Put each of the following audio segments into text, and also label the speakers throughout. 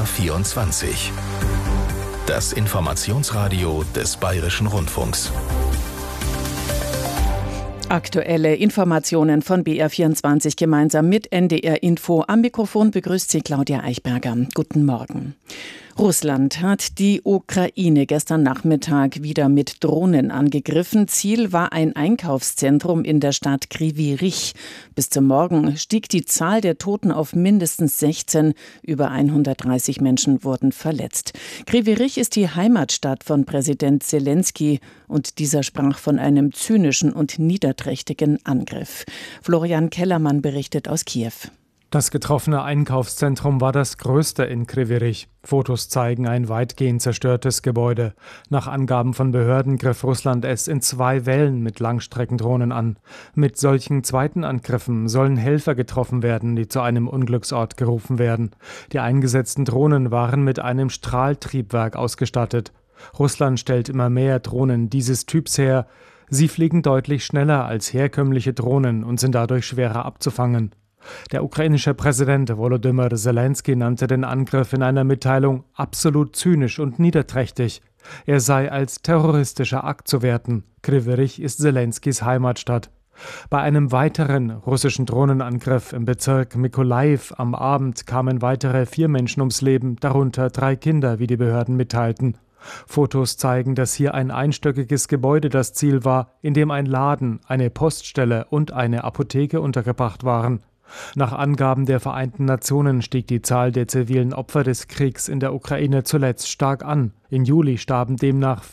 Speaker 1: BR24. Das Informationsradio des Bayerischen Rundfunks.
Speaker 2: Aktuelle Informationen von BR24 gemeinsam mit NDR Info. Am Mikrofon begrüßt Sie Claudia Eichberger. Guten Morgen. Russland hat die Ukraine gestern Nachmittag wieder mit Drohnen angegriffen. Ziel war ein Einkaufszentrum in der Stadt Kryvyi Rih. Bis zum Morgen stieg die Zahl der Toten auf mindestens 16. Über 130 Menschen wurden verletzt. Kryvyi Rih ist die Heimatstadt von Präsident Selenskyj und dieser sprach von einem zynischen und niederträchtigen Angriff. Florian Kellermann berichtet aus Kiew.
Speaker 3: Das getroffene Einkaufszentrum war das größte in Kryvyi Rih. Fotos zeigen ein weitgehend zerstörtes Gebäude. Nach Angaben von Behörden griff Russland es in 2 Wellen mit Langstreckendrohnen an. Mit solchen zweiten Angriffen sollen Helfer getroffen werden, die zu einem Unglücksort gerufen werden. Die eingesetzten Drohnen waren mit einem Strahltriebwerk ausgestattet. Russland stellt immer mehr Drohnen dieses Typs her. Sie fliegen deutlich schneller als herkömmliche Drohnen und sind dadurch schwerer abzufangen. Der ukrainische Präsident Volodymyr Selenskyj nannte den Angriff in einer Mitteilung absolut zynisch und niederträchtig. Er sei als terroristischer Akt zu werten. Kryvyi Rih ist Selenskys Heimatstadt. Bei einem weiteren russischen Drohnenangriff im Bezirk Mykolajiw am Abend kamen weitere 4 Menschen ums Leben, darunter 3 Kinder, wie die Behörden mitteilten. Fotos zeigen, dass hier ein einstöckiges Gebäude das Ziel war, in dem ein Laden, eine Poststelle und eine Apotheke untergebracht waren. Nach Angaben der Vereinten Nationen stieg die Zahl der zivilen Opfer des Kriegs in der Ukraine zuletzt stark an. Im Juli starben demnach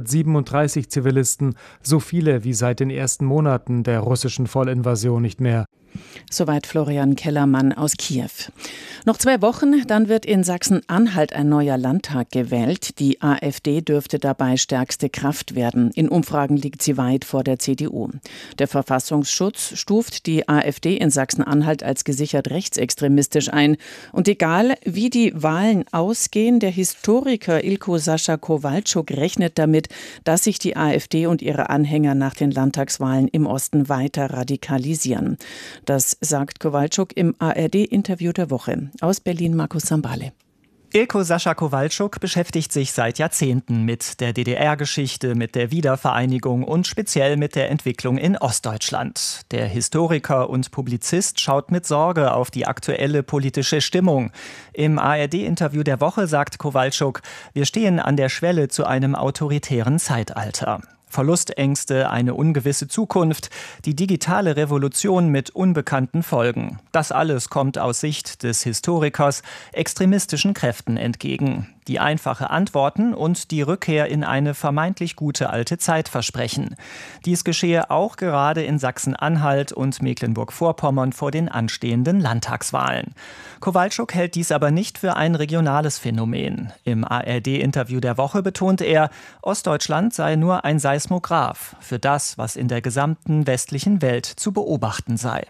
Speaker 3: 437 Zivilisten, so viele wie seit den ersten Monaten der russischen Vollinvasion nicht mehr.
Speaker 2: Soweit Florian Kellermann aus Kiew. Noch 2 Wochen, dann wird in Sachsen-Anhalt ein neuer Landtag gewählt. Die AfD dürfte dabei stärkste Kraft werden. In Umfragen liegt sie weit vor der CDU. Der Verfassungsschutz stuft die AfD in Sachsen-Anhalt als gesichert rechtsextremistisch ein. Und egal, wie die Wahlen ausgehen, der Historiker Ilko Sascha Kowalczuk rechnet damit, dass sich die AfD und ihre Anhänger nach den Landtagswahlen im Osten weiter radikalisieren. Das sagt Kowalczuk im ARD-Interview der Woche. Aus Berlin Markus Sambale.
Speaker 4: Ilko Sascha Kowalczuk beschäftigt sich seit Jahrzehnten mit der DDR-Geschichte, mit der Wiedervereinigung und speziell mit der Entwicklung in Ostdeutschland. Der Historiker und Publizist schaut mit Sorge auf die aktuelle politische Stimmung. Im ARD-Interview der Woche sagt Kowalczuk, wir stehen an der Schwelle zu einem autoritären Zeitalter. Verlustängste, eine ungewisse Zukunft, die digitale Revolution mit unbekannten Folgen. Das alles kommt aus Sicht des Historikers extremistischen Kräften entgegen, die einfache Antworten und die Rückkehr in eine vermeintlich gute alte Zeit versprechen. Dies geschehe auch gerade in Sachsen-Anhalt und Mecklenburg-Vorpommern vor den anstehenden Landtagswahlen. Kowalczuk hält dies aber nicht für ein regionales Phänomen. Im ARD-Interview der Woche betont er, Ostdeutschland sei nur ein Seismograph für das, was in der gesamten westlichen Welt zu beobachten sei.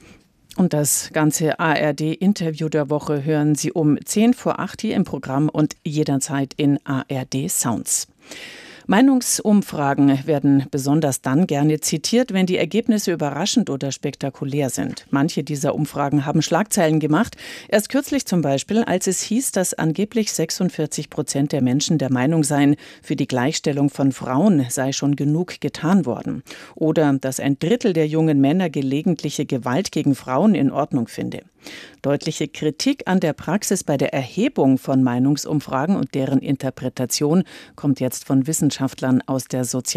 Speaker 2: Und das ganze ARD-Interview der Woche hören Sie um 7:10 hier im Programm und jederzeit in ARD Sounds. Meinungsumfragen werden besonders dann gerne zitiert, wenn die Ergebnisse überraschend oder spektakulär sind. Manche dieser Umfragen haben Schlagzeilen gemacht. Erst kürzlich zum Beispiel, als es hieß, dass angeblich 46% der Menschen der Meinung seien, für die Gleichstellung von Frauen sei schon genug getan worden. Oder dass 1/3 der jungen Männer gelegentliche Gewalt gegen Frauen in Ordnung finde. Deutliche Kritik an der Praxis bei der Erhebung von Meinungsumfragen und deren Interpretation kommt jetzt von Wissenschaftlern aus der